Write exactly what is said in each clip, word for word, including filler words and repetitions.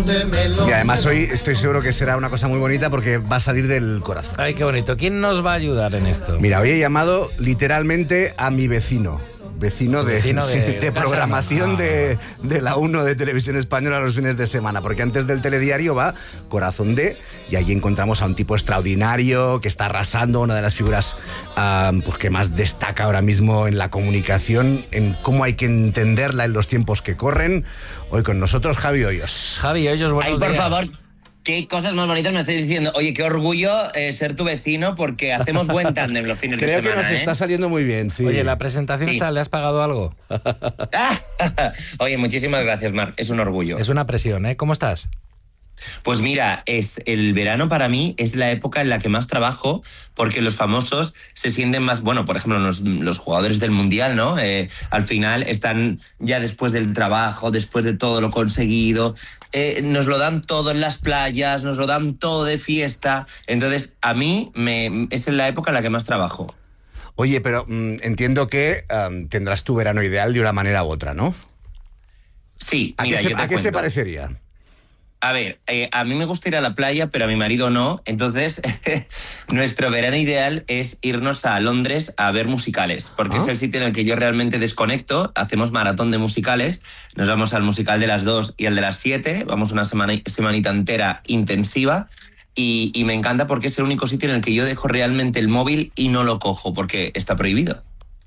Y además hoy estoy seguro que será una cosa muy bonita porque va a salir del corazón. Ay, qué bonito. ¿Quién nos va a ayudar en esto? Mira, hoy he llamado literalmente a mi vecino. Vecino de, vecino de, de, de programación ah. de, de la uno de Televisión Española los fines de semana, porque antes del telediario va Corazón de, y allí encontramos a un tipo extraordinario que está arrasando, una de las figuras um, pues que más destaca ahora mismo en la comunicación, en cómo hay que entenderla en los tiempos que corren. Hoy con nosotros Javi Hoyos. Javi Hoyos, buenos Ay, por días. favor. Qué cosas más bonitas me estáis diciendo. Oye, qué orgullo eh, ser tu vecino porque hacemos buen tándem los fines Creo de semana. Creo que nos ¿eh? está saliendo muy bien, sí. Oye, la presentación Sí. está, ¿le has pagado algo? Oye, muchísimas gracias, Marc. Es un orgullo. Es una presión, ¿eh? ¿Cómo estás? Pues mira, es el verano para mí es la época en la que más trabajo porque los famosos se sienten más, bueno, por ejemplo, los, los jugadores del Mundial, ¿no? Eh, al final están ya después del trabajo, después de todo lo conseguido, eh, nos lo dan todo en las playas, nos lo dan todo de fiesta. Entonces, a mí me, es en la época en la que más trabajo. Oye, pero mmm, entiendo que um, tendrás tu verano ideal de una manera u otra, ¿no? Sí, ¿A mira, qué se, yo te ¿a qué se cuento. parecería? A ver, eh, a mí me gusta ir a la playa, pero a mi marido no. Entonces, nuestro verano ideal es irnos a Londres a ver musicales, porque ¿Ah? es el sitio en el que yo realmente desconecto. Hacemos maratón de musicales, nos vamos al musical de las dos y al de las siete, vamos una semana, semanita entera intensiva. Y, y me encanta porque es el único sitio en el que yo dejo realmente el móvil y no lo cojo, porque está prohibido.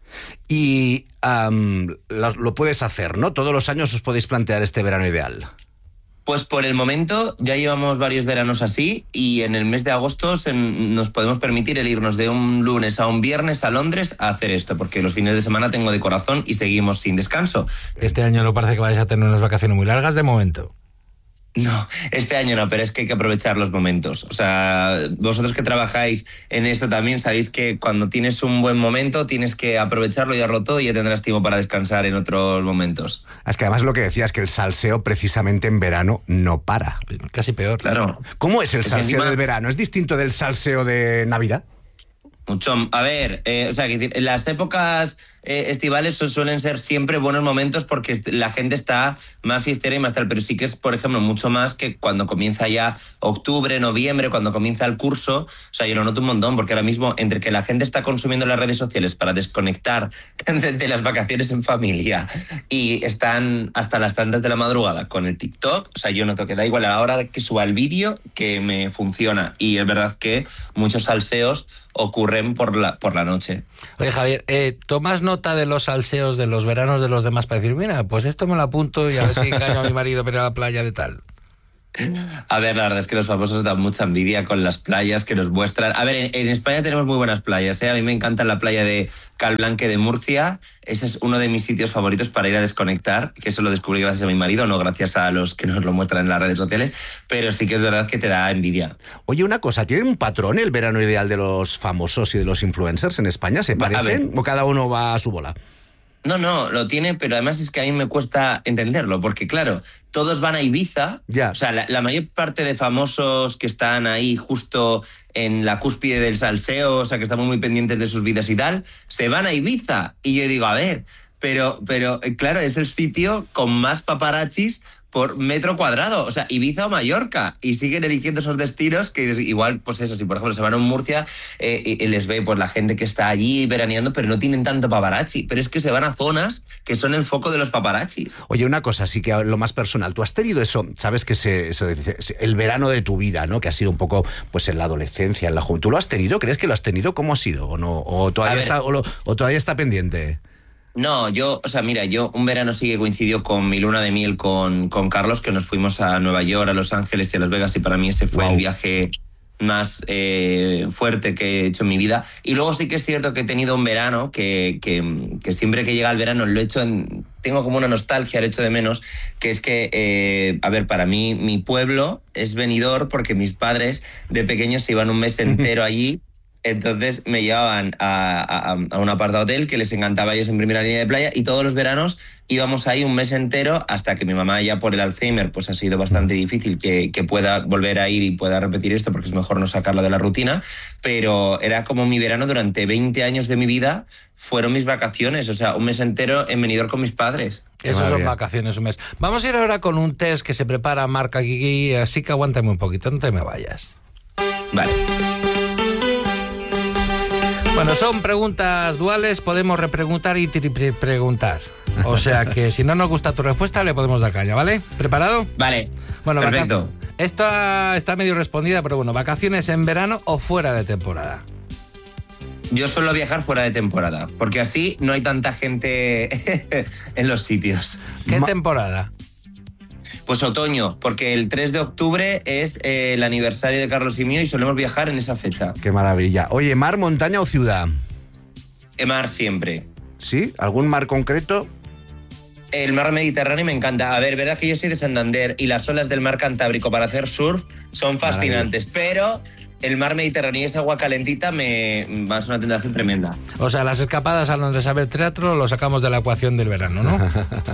Y um, lo, lo puedes hacer, ¿no? Todos los años os podéis plantear este verano ideal. Pues por el momento ya llevamos varios veranos así y en el mes de agosto se, nos podemos permitir el irnos de un lunes a un viernes a Londres a hacer esto, porque los fines de semana tengo de corazón y seguimos sin descanso. Este año no parece que vayas a tener unas vacaciones muy largas de momento. No, este año no, pero es que hay que aprovechar los momentos. O sea, vosotros que trabajáis en esto también sabéis que cuando tienes un buen momento tienes que aprovecharlo y darlo todo y ya tendrás tiempo para descansar en otros momentos. Es que además lo que decías, que el salseo precisamente en verano no para. Casi peor. Claro. ¿Cómo es el Es salseo encima... del verano? ¿Es distinto del salseo de Navidad? Mucho. A ver, eh, o sea, que decir, las épocas eh, estivales suelen ser siempre buenos momentos porque la gente está más fiestera y más tal, pero sí que es, por ejemplo, mucho más que cuando comienza ya octubre, noviembre, cuando comienza el curso. O sea, yo lo noto un montón porque ahora mismo entre que la gente está consumiendo las redes sociales para desconectar de, de las vacaciones en familia y están hasta las tantas de la madrugada con el TikTok, o sea, yo noto que da igual a la hora que suba el vídeo que me funciona y es verdad que muchos salseos ocurren por la, por la noche. Oye, Javier, eh, ¿tomas nota de los salseos de los veranos de los demás para decir, mira, pues esto me lo apunto y a ver si engaño a mi marido para ir a la playa de tal? A ver, la verdad es que los famosos dan mucha envidia con las playas que nos muestran. A ver, en, en España tenemos muy buenas playas, ¿eh? A mí me encanta la playa de Calblanque de Murcia. Ese es uno de mis sitios favoritos para ir a desconectar, que eso lo descubrí gracias a mi marido, no gracias a los que nos lo muestran en las redes sociales, pero sí que es verdad que te da envidia. Oye, una cosa, ¿tienen un patrón el verano ideal de los famosos y de los influencers en España? ¿Se parecen o cada uno va a su bola? No, no, lo tiene, pero además es que a mí me cuesta entenderlo, porque claro, todos van a Ibiza, ya. O sea, la, la mayor parte de famosos que están ahí justo en la cúspide del salseo, o sea, que estamos muy pendientes de sus vidas y tal, se van a Ibiza. Y yo digo, a ver, pero, pero claro, es el sitio con más paparazzis por metro cuadrado, o sea, Ibiza o Mallorca, y siguen eligiendo esos destinos que igual, pues eso, si por ejemplo se van a un Murcia, eh, y, y les ve pues la gente que está allí veraneando, pero no tienen tanto paparazzi, pero es que se van a zonas que son el foco de los paparazzis. Oye, una cosa, sí que lo más personal, tú has tenido eso, sabes que se, eso, el verano de tu vida, ¿no? Que ha sido un poco, pues en la adolescencia, en la juventud, ¿tú lo has tenido? ¿Crees que lo has tenido? ¿Cómo ha sido? ¿O no? ¿O todavía, está, o lo, o todavía está pendiente? No, yo, o sea, mira, yo un verano sí que coincidió con mi luna de miel con, con Carlos, que nos fuimos a Nueva York, a Los Ángeles y a Las Vegas, y para mí ese fue wow. el viaje más eh, fuerte que he hecho en mi vida. Y luego sí que es cierto que he tenido un verano que, que, que siempre que llega el verano lo he hecho en... Tengo como una nostalgia, lo echo de menos, que es que, eh, a ver, para mí mi pueblo es Benidorm porque mis padres de pequeños se iban un mes entero allí. Entonces me llevaban a, a, a un apartado hotel que les encantaba a ellos en primera línea de playa y todos los veranos íbamos ahí un mes entero hasta que mi mamá ya por el Alzheimer pues ha sido bastante difícil que, que pueda volver a ir y pueda repetir esto porque es mejor no sacarla de la rutina, pero era como mi verano durante veinte años de mi vida fueron mis vacaciones, o sea, un mes entero en Benidorm con mis padres. Eso son vacaciones un mes. Vamos a ir ahora con un test que se prepara Marc aquí, así que aguántame un poquito, no te me vayas. Vale. Bueno, son preguntas duales, podemos repreguntar y triple preguntar. O sea que si no nos gusta tu respuesta, le podemos dar caña, ¿vale? ¿Preparado? Vale. Bueno, perfecto. Vaca- Esta está medio respondida, pero bueno, ¿vacaciones en verano o fuera de temporada? Yo suelo viajar fuera de temporada, porque así no hay tanta gente en los sitios. ¿Qué Ma- temporada? Pues otoño, porque el tres de octubre es eh, el aniversario de Carlos y mío y solemos viajar en esa fecha. Qué maravilla. Oye, ¿mar, montaña o ciudad? Mar siempre. ¿Sí? ¿Algún mar concreto? El mar Mediterráneo me encanta. A ver, verdad que yo soy de Santander y las olas del mar Cantábrico para hacer surf son fascinantes, pero el mar Mediterráneo y esa agua calentita me va a ser una tentación tremenda. O sea, las escapadas a Londres a ver teatro lo sacamos de la ecuación del verano, ¿no?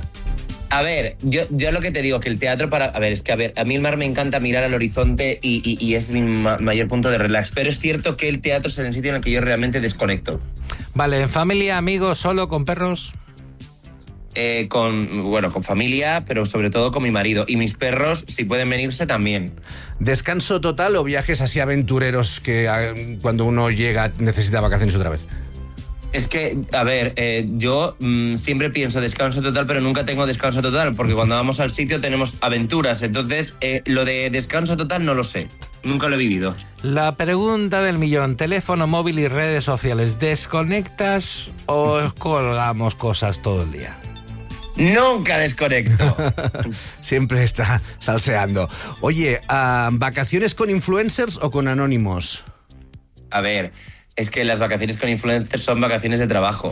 A ver, yo, yo lo que te digo, que el teatro para... A ver, es que a ver, a mí el mar me encanta mirar al horizonte y, y, y es mi ma- mayor punto de relax, pero es cierto que el teatro es el sitio en el que yo realmente desconecto. Vale, ¿en familia, amigos, solo, con perros? Eh, con, bueno, con familia, pero sobre todo con mi marido. Y mis perros, si pueden venirse, también. ¿Descanso total o viajes así aventureros que ah, cuando uno llega necesita vacaciones otra vez? Es que, a ver, eh, yo mmm, siempre pienso descanso total, pero nunca tengo descanso total, porque cuando vamos al sitio tenemos aventuras. Entonces, eh, lo de descanso total no lo sé. Nunca lo he vivido. La pregunta del millón, teléfono móvil y redes sociales, ¿desconectas o colgamos cosas todo el día? Nunca desconecto. Siempre está salseando. Oye, ah, ¿vacaciones con influencers o con anónimos? A ver, es que las vacaciones con influencers son vacaciones de trabajo.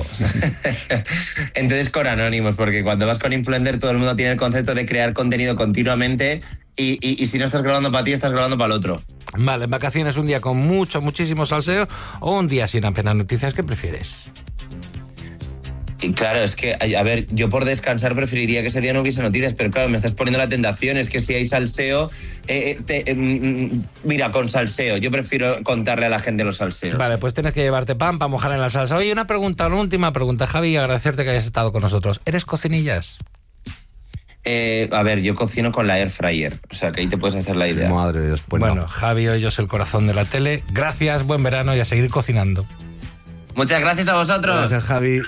Entonces con anónimos, porque cuando vas con influencer todo el mundo tiene el concepto de crear contenido continuamente y, y, y si no estás grabando para ti, estás grabando para el otro. Vale, en vacaciones un día con mucho, muchísimo salseo o un día sin apenas noticias, ¿qué prefieres? Y claro, es que, a ver, yo por descansar preferiría que ese día no hubiese noticias, pero claro, me estás poniendo la tentación, es que si hay salseo, eh, te, eh, mira, con salseo, yo prefiero contarle a la gente los salseos. Vale, pues tienes que llevarte pan para mojar en la salsa. Oye, una pregunta, una última pregunta, Javi, y agradecerte que hayas estado con nosotros. ¿Eres cocinillas? Eh, a ver, yo cocino con la air fryer, o sea que ahí te puedes hacer la idea. Madre de Dios. Pues bueno, no. Javi Hoyos, el corazón de la tele. Gracias, buen verano y a seguir cocinando. Muchas gracias a vosotros. Gracias, Javi.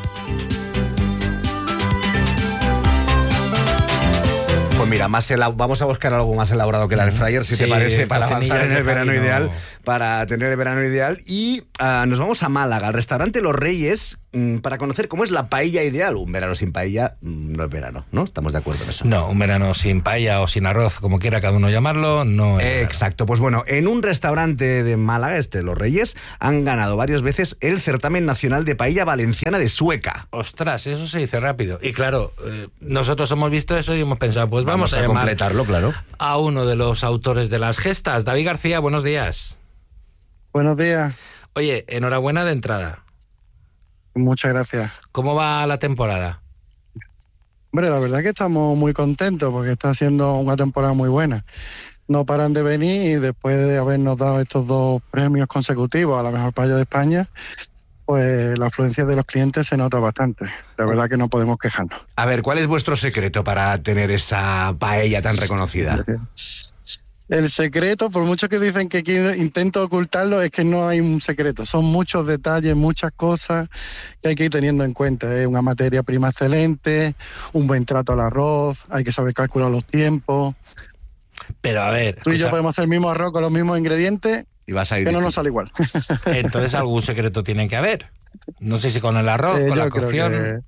Pues mira, más elab- vamos a buscar algo más elaborado que el air fryer, si Sí, te parece, para cocinillas avanzar en de el verano Javi, no. ideal, para tener el verano ideal. Y uh, nos vamos a Málaga, al restaurante Los Reyes, mmm, para conocer cómo es la paella ideal. Un verano sin paella mmm, no es verano, ¿no? Estamos de acuerdo en eso. No, un verano sin paella o sin arroz, como quiera cada uno llamarlo, no es verano. Exacto, pues bueno, en un restaurante de Málaga, este Los Reyes, han ganado varias veces el certamen nacional de paella valenciana de Sueca. Ostras, eso se dice rápido. Y claro, eh, nosotros hemos visto eso y hemos pensado, pues vamos, Vamos a, a llamar completarlo, claro. a uno de los autores de las gestas. David García, buenos días. Buenos días, Oye, enhorabuena de entrada. muchas gracias. ¿Cómo va la temporada? Hombre, la verdad que estamos muy contentos porque está siendo una temporada muy buena. No paran de venir y después de habernos dado estos dos premios consecutivos a la mejor paella de España, pues la afluencia de los clientes se nota bastante. La verdad que no podemos quejarnos. A ver, ¿cuál es vuestro secreto para tener esa paella tan reconocida? El secreto, por mucho que dicen que aquí intento ocultarlo, es que no hay un secreto. Son muchos detalles, muchas cosas que hay que ir teniendo en cuenta. Es una materia prima excelente, un buen trato al arroz, hay que saber calcular los tiempos. Pero a ver, Tú y yo escucha, podemos hacer el mismo arroz con los mismos ingredientes, Y vas a ir que no distinto. nos sale igual. entonces algún secreto tiene que haber. No sé si con el arroz, Eh, con yo la creo cocción. que-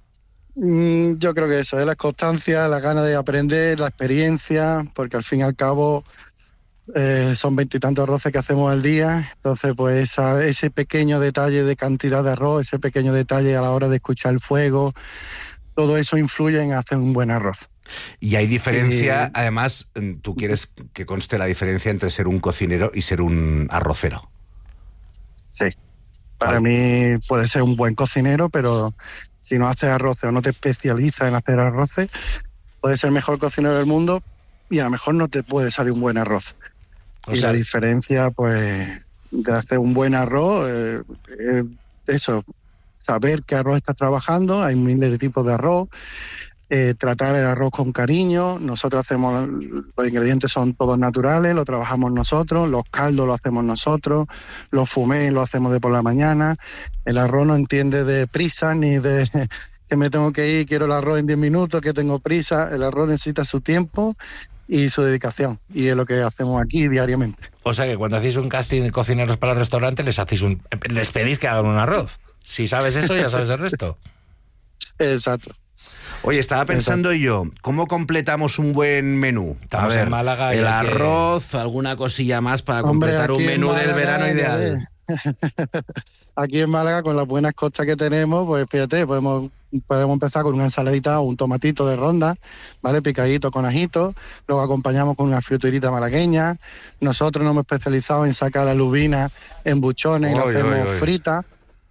Mm, yo creo que eso es la constancia, la gana de aprender, la experiencia, porque al fin y al cabo eh, son veintitantos arroces que hacemos al día, entonces pues esa- ese pequeño detalle de cantidad de arroz, ese pequeño detalle a la hora de escuchar el fuego, todo eso influye en hacer un buen arroz. Y hay diferencia, Eh, además, mm, tú quieres que conste la diferencia entre ser un cocinero y ser un arrocero. Sí. Para mí puede ser un buen cocinero, pero si no haces arroces o no te especializas en hacer arroces, puedes ser el mejor cocinero del mundo y a lo mejor no te puede salir un buen arroz. O y sea- la diferencia, pues, de hacer un buen arroz, eh, eh, eso, saber qué arroz estás trabajando, hay miles de tipos de arroz, eh, tratar el arroz con cariño. Nosotros hacemos, los ingredientes son todos naturales, lo trabajamos nosotros, los caldos lo hacemos nosotros, los fumés lo hacemos de por la mañana. El arroz no entiende de prisa ni de que me tengo que ir, quiero el arroz en diez minutos, que tengo prisa. El arroz necesita su tiempo y su dedicación, y es lo que hacemos aquí diariamente. O sea que cuando hacéis un casting de cocineros para el restaurante, les hacéis un, les pedís que hagan un arroz. Si sabes eso, ya sabes el resto. Exacto. Oye, estaba pensando Exacto. yo, ¿cómo completamos un buen menú? Estamos a ver, en Málaga. El y arroz, que... alguna cosilla más para Hombre, completar un menú Málaga, del verano ideal. Aquí en Málaga, con las buenas costas que tenemos, pues fíjate, podemos, podemos empezar con una ensaladita o un tomatito de ronda, ¿vale? Picadito con ajito, luego acompañamos con una friturita malagueña. Nosotros nos hemos especializado en sacar la lubina en buchones y la hacemos frita.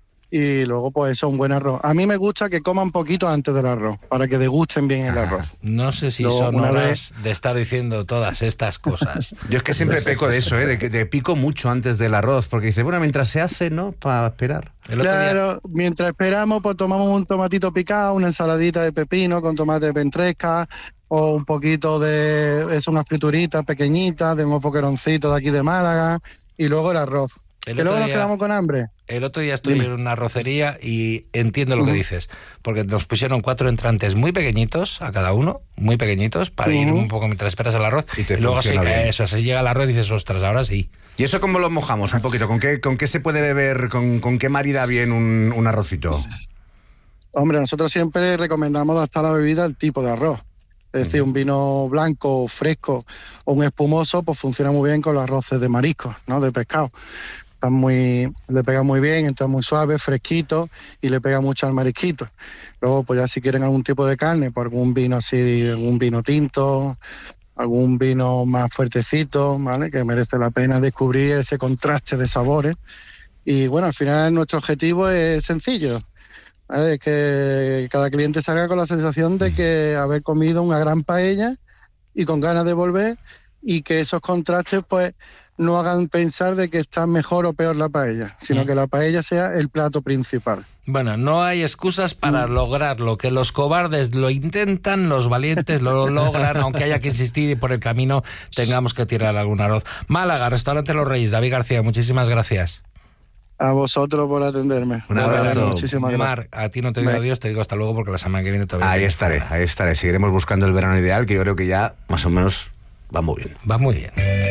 Y luego, pues eso, un buen arroz. A mí me gusta que coman poquito antes del arroz, para que degusten bien el arroz. No sé si luego, son horas vez... de estar diciendo todas estas cosas. Yo es que siempre no peco de eso, ¿eh? de que de pico mucho antes del arroz, porque dice, bueno, mientras se hace, ¿no? Para esperar. El claro, día... mientras esperamos, pues tomamos un tomatito picado, una ensaladita de pepino con tomate de ventresca, o un poquito de, es una friturita pequeñita, de un poqueroncito de aquí de Málaga, y luego el arroz. El y luego día, nos quedamos con hambre. El otro día estoy Dime. en una arrocería y entiendo lo uh-huh. que dices, porque nos pusieron cuatro entrantes muy pequeñitos a cada uno, muy pequeñitos, para uh-huh. ir un poco mientras esperas el arroz. Y, te y luego sí, bien. eso, así llega el arroz y dices, ostras, ahora sí. ¿Y eso cómo lo mojamos un poquito? ¿Con qué, con qué se puede beber, con, con qué marida bien un, un arrocito? Hombre, nosotros siempre recomendamos adaptar la bebida al tipo de arroz. Es decir, un vino blanco, fresco o un espumoso, pues funciona muy bien con los arroces de marisco, ¿no? De pescado. Están muy, le pega muy bien, entra muy suave, fresquito y le pega mucho al marisquito. Luego, pues ya si quieren algún tipo de carne, pues algún vino así, algún vino tinto, algún vino más fuertecito, ¿vale? Que merece la pena descubrir ese contraste de sabores. Y bueno, al final nuestro objetivo es sencillo. ¿Vale? Que cada cliente salga con la sensación de que haber comido una gran paella y con ganas de volver, y que esos contrastes pues no hagan pensar de que está mejor o peor la paella, sino mm. que la paella sea el plato principal. Bueno, no hay excusas para mm. lograrlo, que los cobardes lo intentan, los valientes lo logran, aunque haya que insistir y por el camino tengamos que tirar algún arroz. Málaga, Restaurante Los Reyes, David García, muchísimas gracias. A vosotros por atenderme. Un abrazo. Muchísimas gracias. Mar, a ti no te digo adiós, te digo hasta luego porque la semana que viene todavía... Ahí estaré, ahí estaré. Seguiremos buscando el verano ideal, que yo creo que ya más o menos va muy bien. Va muy bien.